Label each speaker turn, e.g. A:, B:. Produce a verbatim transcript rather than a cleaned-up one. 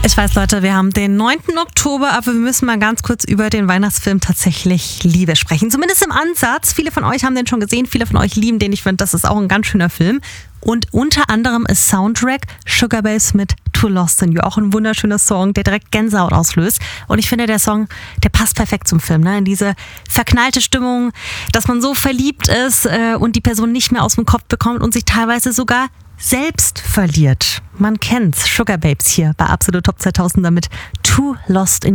A: Ich weiß, Leute, wir haben den neunten Oktober, aber wir müssen mal ganz kurz über den Weihnachtsfilm Tatsächlich Liebe sprechen. Zumindest im Ansatz. Viele von euch haben den schon gesehen, viele von euch lieben den. Ich finde, das ist auch ein ganz schöner Film. Und unter anderem ist Soundtrack Sugababes mit Too Lost in You. Auch ein wunderschöner Song, der direkt Gänsehaut auslöst. Und ich finde, der Song, der passt perfekt zum Film. Ne? In diese verknallte Stimmung, dass man so verliebt ist äh, und die Person nicht mehr aus dem Kopf bekommt und sich teilweise sogar selbst verliert. Man kennt's. Sugababes hier bei Absolut Top zweitausend damit Too Lost in